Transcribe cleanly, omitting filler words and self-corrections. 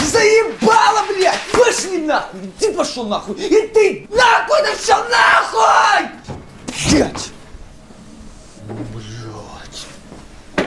Заебало, блядь! Пошли нахуй! Ты пошел нахуй! И ты нахуй, да все нахуй! Блядь! Блядь!